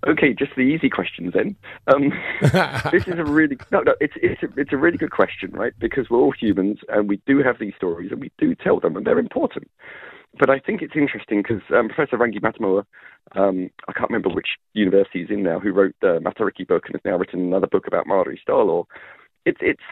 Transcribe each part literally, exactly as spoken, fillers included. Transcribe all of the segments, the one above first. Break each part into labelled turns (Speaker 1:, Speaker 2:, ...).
Speaker 1: Okay, just the easy questions then. Um, this is a really no, no. It's it's a, it's a really good question, right? Because we're all humans, and we do have these stories, and we do tell them, and they're important. But I think it's interesting because um, Professor Rangi Matamoa, um, I can't remember which university he's in now, who wrote the Matariki book and has now written another book about Maori Star Law. It's it's.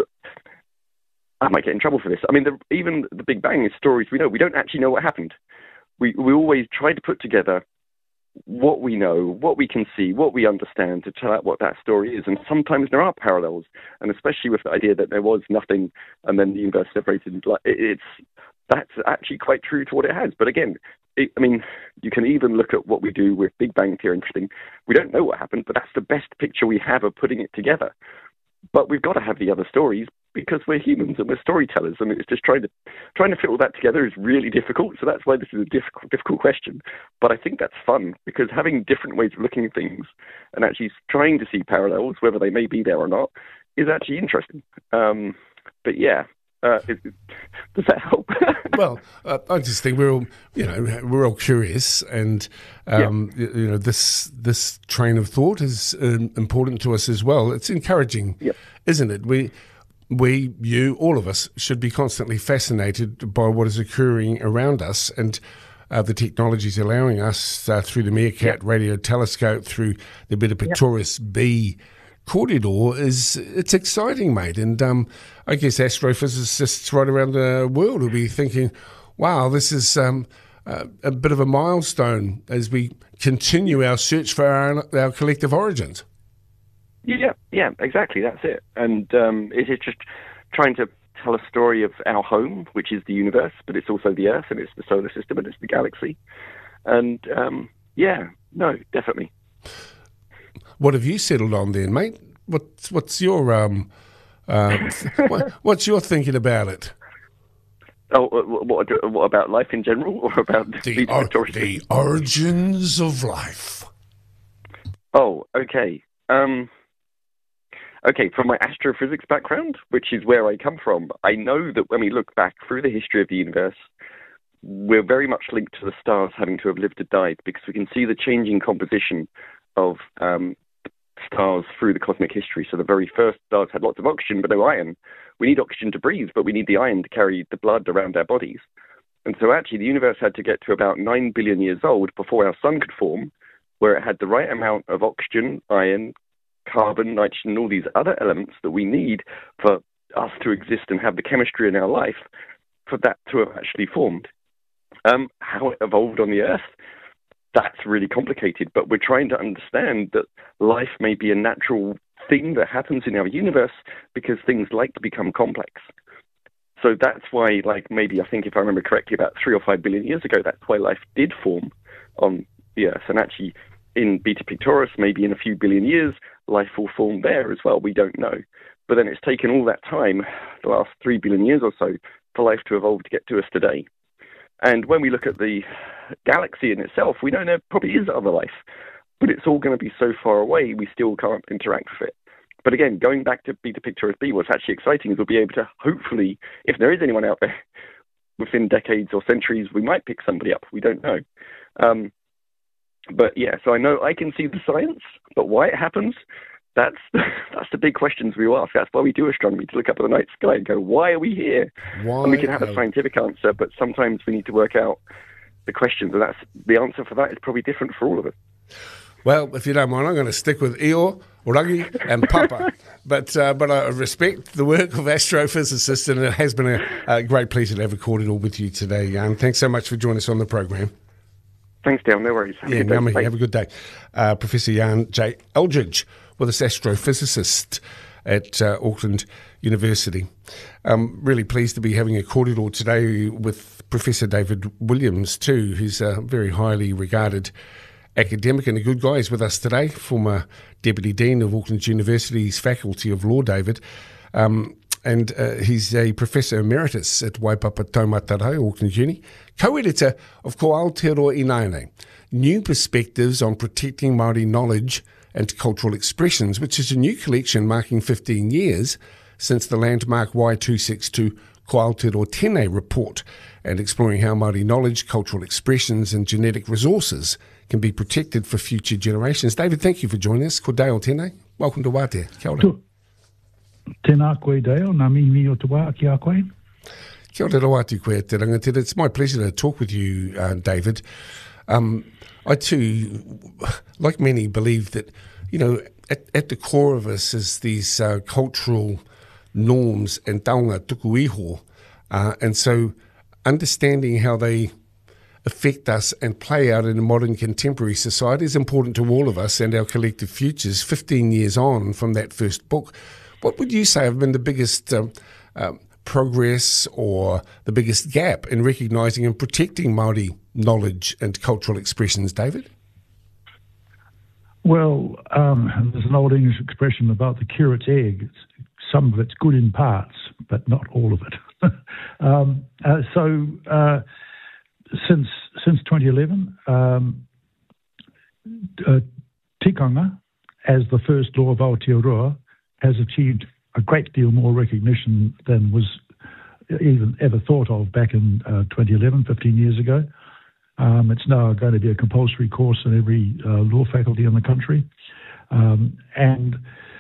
Speaker 1: I might get in trouble for this. I mean, the, even the Big Bang is stories we know. We don't actually know what happened. We we always try to put together what we know, what we can see, what we understand to tell out what that story is. And sometimes there are parallels, and especially with the idea that there was nothing and then the universe separated. It's that's actually quite true to what it has. But again, it, I mean, you can even look at what we do with Big Bang Theory. Interesting. We don't know what happened, but that's the best picture we have of putting it together. But we've got to have the other stories because we're humans and we're storytellers, and it's just trying to trying to fit all that together is really difficult. So that's why this is a difficult, difficult question. But I think that's fun because having different ways of looking at things and actually trying to see parallels, whether they may be there or not, is actually interesting. Um, but yeah. Uh, it, does that help?
Speaker 2: Well, uh, I just think we're all, you know, we're all curious, and um,
Speaker 1: yeah.
Speaker 2: you, you know, this this train of thought is um, important to us as well. It's encouraging,
Speaker 1: yep.
Speaker 2: isn't it? We, we, you, all of us should be constantly fascinated by what is occurring around us, and uh, the technologies allowing us uh, through the Meerkat
Speaker 1: yep.
Speaker 2: radio telescope, through the Beta Pictoris yep. B. corridor is it's exciting, mate, and um, I guess astrophysicists right around the world will be thinking, "Wow, this is um, a, a bit of a milestone as we continue our search for our, our collective origins."
Speaker 1: Yeah, yeah, exactly. That's it, and um, it is just trying to tell a story of our home, which is the universe, but it's also the Earth, and it's the solar system, and it's the galaxy, and um, yeah, no, definitely.
Speaker 2: What have you settled on then, mate? What's what's your um, uh, what, what's your thinking about it?
Speaker 1: Oh, what, what about life in general, or about
Speaker 2: the or, the origins of life?
Speaker 1: Oh, okay. Um, okay, from my astrophysics background, which is where I come from, I know that when we look back through the history of the universe, we're very much linked to the stars having to have lived or died, because we can see the changing composition of um, stars through the cosmic history. So the very first stars had lots of oxygen, but no iron. We need oxygen to breathe, but we need the iron to carry the blood around our bodies. And so actually the universe had to get to about nine billion years old before our sun could form, where it had the right amount of oxygen, iron, carbon, nitrogen, all these other elements that we need for us to exist and have the chemistry in our life for that to have actually formed. Um, how it evolved on the Earth, that's really complicated, but we're trying to understand that life may be a natural thing that happens in our universe because things like to become complex. So that's why, like, maybe I think if I remember correctly, about three or five billion years ago, that's why life did form on the Earth. And actually, in Beta Pictoris, maybe in a few billion years, life will form there as well. We don't know. But then it's taken all that time, the last three billion years or so, for life to evolve to get to us today. And when we look at the galaxy in itself, we know there probably is other life, but it's all going to be so far away, we still can't interact with it. But again, going back to Beta Pictoris B, what's actually exciting is we'll be able to, hopefully, if there is anyone out there, within decades or centuries, we might pick somebody up. We don't know. Um, but yeah, so I know I can see the science, but why it happens, that's that's the big questions we will ask. That's why we do astronomy, to look up at the night sky and go, why are we here?
Speaker 2: Why
Speaker 1: and we can have a scientific answer, but sometimes we need to work out the questions, and that's the answer for that is probably different for all of us.
Speaker 2: Well, if you don't mind, I'm going to stick with Io, Rangi and Papa. but uh, but I respect the work of astrophysicists, and it has been a, a great pleasure to have recorded all with you today, Jan. Thanks so much for joining us on the program.
Speaker 1: Thanks, Dale. No worries. Have
Speaker 2: yeah,
Speaker 1: a good day.
Speaker 2: Ngami, have a good day. Uh, Professor Jan J. Eldridge, with us astrophysicist at uh, Auckland University. Um, really pleased to be having a corridor today with Professor David Williams too, who's a very highly regarded academic and a good guy. Is with us today, former Deputy Dean of Auckland University's Faculty of Law, David. Um, and uh, he's a Professor Emeritus at Waipapa Taumatarae, Auckland Uni, co-editor of Ko Aotearoa Inaine, New Perspectives on Protecting Māori Knowledge and Cultural Expressions, which is a new collection marking fifteen years since the landmark Y two sixty-two Ko Aotearoa Tēnei report, and exploring how Māori knowledge, cultural expressions and genetic resources can be protected for future generations. David, thank you for joining us. Ko Dale tēnei. Welcome to Wātea. Kia ora.
Speaker 3: Tēnā koe, Dale. Nā mi mi o te wā ki a koe.
Speaker 2: Kia ora atu koe te rangatira. It's my pleasure to talk with you, uh, David. Um, I too, like many, believe that, you know, at, at the core of us is these uh, cultural norms and taonga tuku iho. Uh, and so understanding how they affect us and play out in a modern contemporary society is important to all of us and our collective futures. fifteen years on from that first book, what would you say have been the biggest um, um, progress or the biggest gap in recognising and protecting Māori knowledge and cultural expressions, David?
Speaker 3: Well, um, there's an old English expression about the curate's egg. It's, some of it's good in parts, but not all of it. um, uh, so... Uh, Since since twenty eleven, um, uh, tikanga, as the first law of Aotearoa, has achieved a great deal more recognition than was even ever thought of back in uh, twenty eleven, fifteen years ago. Um, it's now going to be a compulsory course in every uh, law faculty in the country, um, and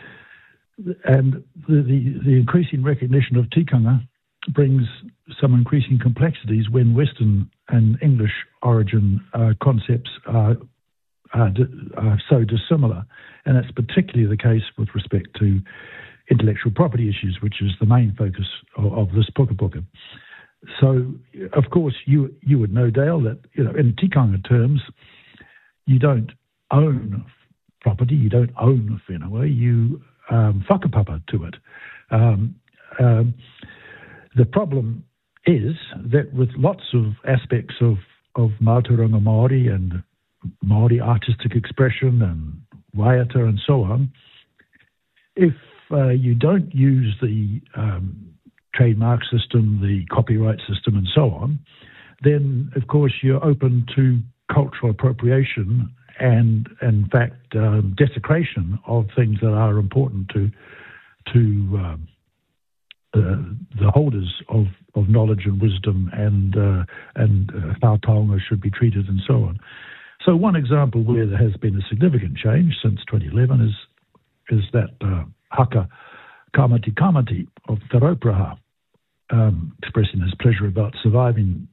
Speaker 3: and the, the the increasing recognition of tikanga brings some increasing complexities when Western and English origin uh, concepts are, are, di- are so dissimilar. And that's particularly the case with respect to intellectual property issues, which is the main focus of, of this puka puka. So, of course, you you would know, Dale, that, you know, in tikanga terms, you don't own property, you don't own whenua, you um, whakapapa to it. Um, um, The problem is that with lots of aspects of, of Mātauranga Māori and Māori artistic expression and waiata and so on, if uh, you don't use the um, trademark system, the copyright system and so on, then of course you're open to cultural appropriation and, in fact, um, desecration of things that are important to to um, Uh, the holders of, of knowledge and wisdom and uh, and uh, how taonga should be treated and so on. So one example where there has been a significant change since twenty eleven is is that uh, haka kamati kamati of Te Raupraha, um, expressing his pleasure about surviving.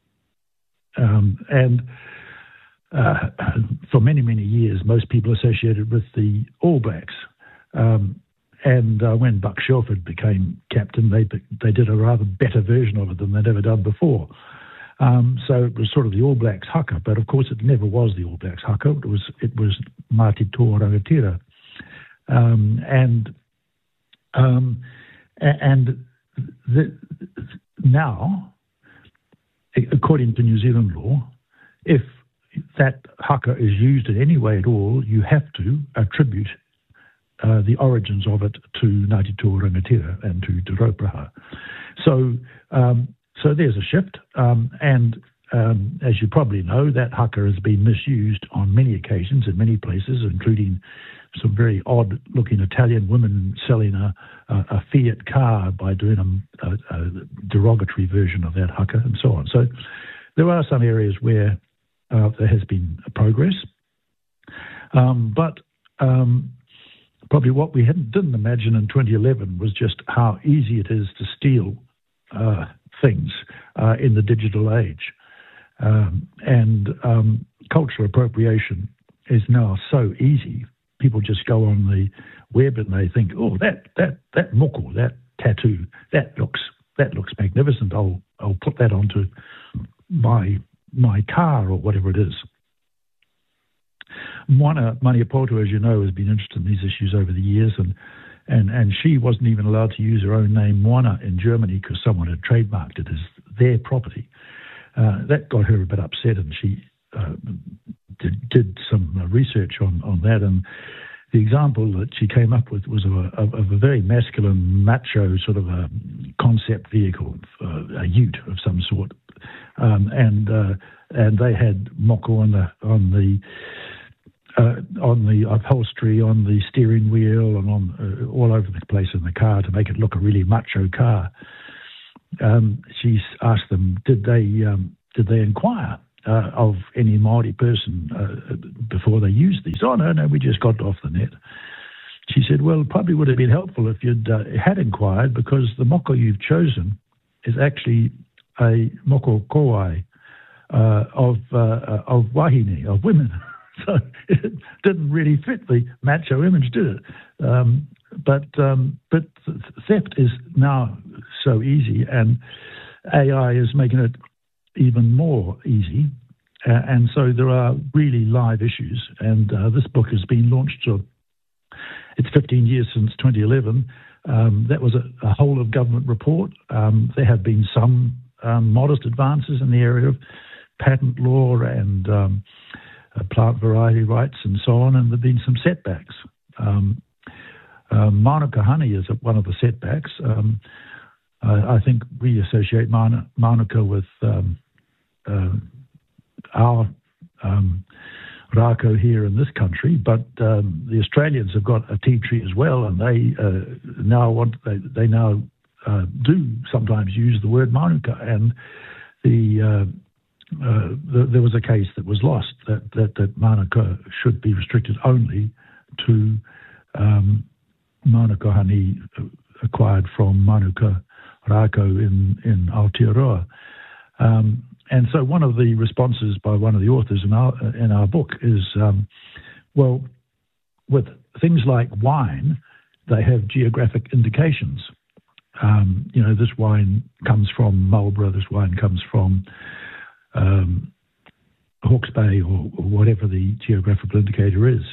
Speaker 3: Um, and uh, for many, many years, most people associated with the All Blacks. Um, And uh, when Buck Shelford became captain, they they did a rather better version of it than they'd ever done before. Um, so it was sort of the All Blacks haka, but of course it never was the All Blacks haka. It was it was Māti Tō Rangatira, um, and um, and the, now, according to New Zealand law, if that haka is used in any way at all, you have to attribute Uh, the origins of it to Ngāti Tō Rangatira and to Te Raupraha. So, um, so there's a shift, um, and um, as you probably know, that haka has been misused on many occasions in many places, including some very odd-looking Italian women selling a, a, a Fiat car by doing a, a, a derogatory version of that haka and so on. So there are some areas where uh, there has been progress, um, but um, probably what we hadn't, didn't imagine in twenty eleven was just how easy it is to steal uh, things uh, in the digital age. Um, and um, cultural appropriation is now so easy. People just go on the web and they think, oh, that that that moko, that tattoo, that looks that looks magnificent. I'll I'll put that onto my my car or whatever it is. Moana Maniapoto, as you know, has been interested in these issues over the years, and and, and she wasn't even allowed to use her own name, Moana, in Germany because someone had trademarked it as their property. Uh, that got her a bit upset, and she uh, did, did some uh, research on, on that, and the example that she came up with was of a, of, of a very masculine, macho sort of a concept vehicle, uh, a ute of some sort, um, and uh, and they had moko on the on the Uh, on the upholstery, on the steering wheel, and on uh, all over the place in the car to make it look a really macho car. Um, she asked them, did they um, did they inquire uh, of any Māori person uh, before they used these. Oh, no, no, we just got off the net. She said, well, it probably would have been helpful if you'd uh, had inquired, because the moko you've chosen is actually a moko kowai uh, of uh, of wahine, of women. So it didn't really fit the macho image, did it? Um, but um, but theft is now so easy, and A I is making it even more easy. Uh, and so there are really live issues. And uh, this book has been launched. So it's fifteen years since twenty eleven. Um, that was a, a whole of government report. Um, there have been some um, modest advances in the area of patent law and um, uh, plant variety rights and so on, and there have been some setbacks. Um, uh, Manuka honey is one of the setbacks. Um, I, I think we associate Manu- Manuka with um, uh, our um, rako here in this country, but um, the Australians have got a tea tree as well, and they uh, now want they, they now uh, do sometimes use the word Manuka, and the, uh, uh, the there was a case that was lost that that, that Manuka should be restricted only to um, Manuka honey acquired from Manuka rako in in Aotearoa. Um, And so one of the responses by one of the authors in our in our book is, um, well, with things like wine, they have geographic indications. Um, you know, this wine comes from Marlborough, this wine comes from um, Hawke's Bay, or, or whatever the geographical indicator is.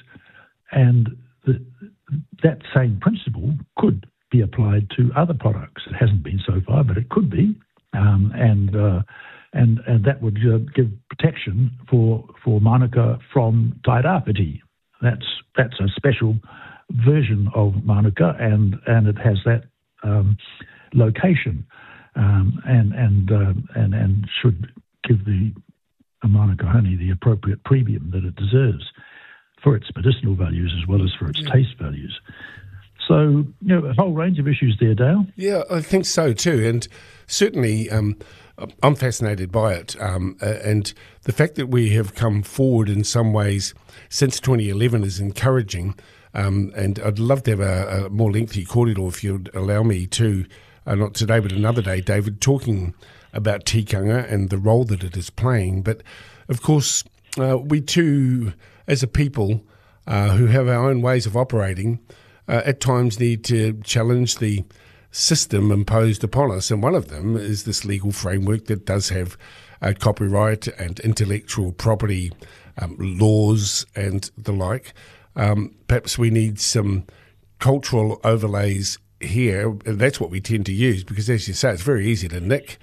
Speaker 3: And the, that same principle could be applied to other products. It hasn't been so far, but it could be. Um, and uh, And, and that would uh, give protection for for Manuka from Tairāwhiti. That's that's a special version of Manuka, and, and it has that um, location, um, and and uh, and and should give the Manuka honey the appropriate premium that it deserves for its medicinal values as well as for its yeah. taste values. So, you know, a whole range of issues there, Dale.
Speaker 2: Yeah, I think so too, and certainly. Um, I'm fascinated by it, um, and the fact that we have come forward in some ways since twenty eleven is encouraging, um, and I'd love to have a, a more lengthy corridor, if you'd allow me to, uh, not today but another day, David, talking about tikanga and the role that it is playing. But of course, uh, we too, as a people uh, who have our own ways of operating, uh, at times need to challenge the system imposed upon us, and one of them is this legal framework that does have uh, copyright and intellectual property um, laws and the like. Um, perhaps we need some cultural overlays here, and that's what we tend to use, because as you say, it's very easy to nick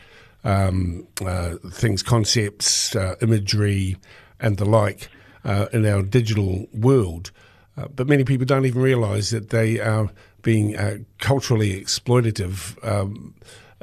Speaker 2: um, uh, things, concepts, uh, imagery and the like uh, in our digital world. Uh, but many people don't even realise that they are being uh, culturally exploitative um,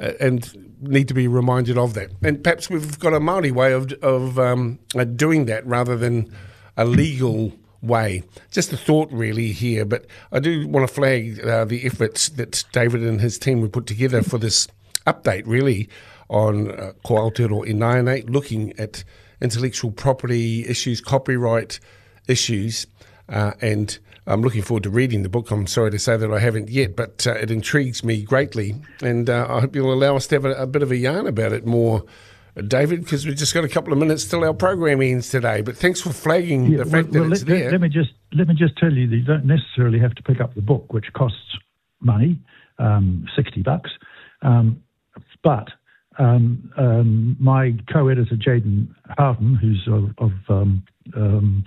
Speaker 2: and need to be reminded of that. And perhaps we've got a Māori way of, of um, uh, doing that rather than a legal way. Just a thought really here, but I do want to flag uh, the efforts that David and his team have put together for this update really on uh, Ko Aotearoa Ināianei, looking at intellectual property issues, copyright issues, uh, and I'm looking forward to reading the book. I'm sorry to say that I haven't yet, but uh, it intrigues me greatly, and uh, I hope you'll allow us to have a, a bit of a yarn about it more, uh, David, because we've just got a couple of minutes till our program ends today. But thanks for flagging
Speaker 3: yeah,
Speaker 2: the fact
Speaker 3: well,
Speaker 2: that
Speaker 3: well,
Speaker 2: it's
Speaker 3: let,
Speaker 2: there.
Speaker 3: Let me just let me just tell you that you don't necessarily have to pick up the book, which costs money, um, sixty bucks, um, but um, um, my co-editor Jaden Houghton, who's of, of um, um,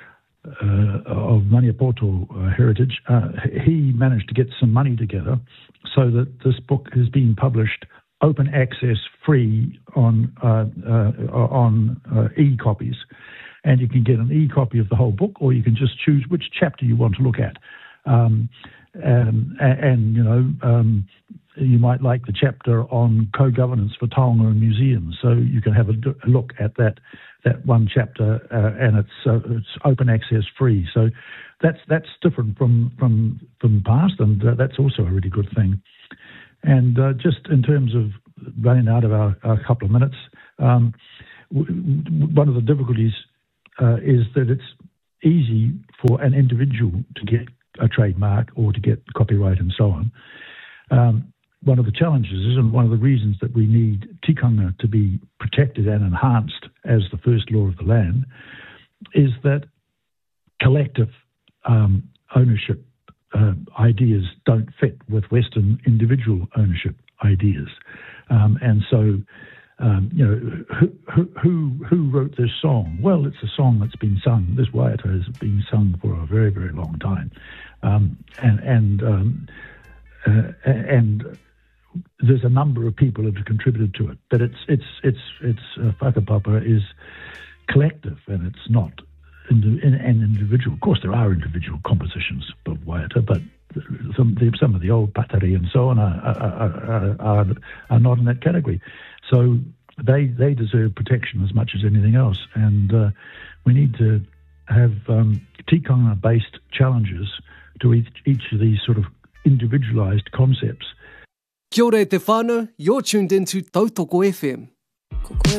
Speaker 3: Uh, of Maniapoto uh, heritage, uh, he managed to get some money together so that this book is being published open access free on uh, uh, on uh, e-copies. And you can get an e-copy of the whole book, or you can just choose which chapter you want to look at. Um, and, and, you know, um, you might like the chapter on co-governance for taonga and museums, so you can have a, a look at that that one chapter, uh, and it's uh, it's open access free. So that's that's different from from from the past, and uh, that's also a really good thing. And uh, just in terms of running out of our, our couple of minutes, um, w- one of the difficulties uh, is that it's easy for an individual to get a trademark or to get copyright and so on. Um, one of the challenges is, and one of the reasons that we need tikanga to be protected and enhanced as the first law of the land, is that collective um, ownership uh, ideas don't fit with Western individual ownership ideas. Um, and so, um, you know, who, who who wrote this song? Well, it's a song that's been sung. This waiata has been sung for a very, very long time. Um, and and um, uh, and there's a number of people that have contributed to it. But it's it's it's it's uh, whakapapa is collective, and it's not indi- an individual. Of course, there are individual compositions of waiata, but some the, some of the old patari and so on are are, are are are not in that category. So they they deserve protection as much as anything else, and uh, we need to have um, tikanga-based challenges to each, each of these sort of individualised concepts.
Speaker 4: Kia ora e te whānau, you're tuned into Tautoko F M.